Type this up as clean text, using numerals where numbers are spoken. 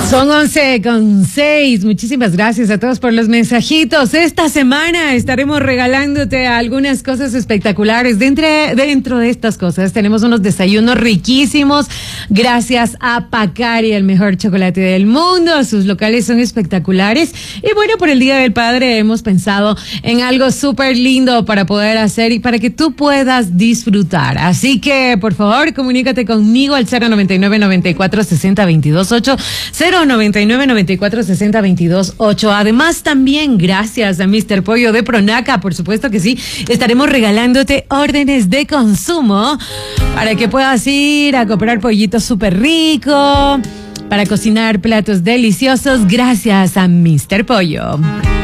Son 11:06. Muchísimas gracias a todos por los mensajitos. Esta semana estaremos regalándote algunas cosas espectaculares. Dentro de estas cosas tenemos unos desayunos riquísimos gracias a Pacari, el mejor chocolate del mundo. Sus locales son espectaculares. Y bueno, por el Día del Padre hemos pensado en algo súper lindo para poder hacer y para que tú puedas disfrutar. Así que, por favor, comunícate conmigo al 099-9460-228, 099-9460-228. Además, también gracias a Mr. Pollo de Pronaca, por supuesto que sí, estaremos regalándote órdenes de consumo para que puedas ir a comprar pollito súper rico, para cocinar platos deliciosos gracias a Mr. Pollo.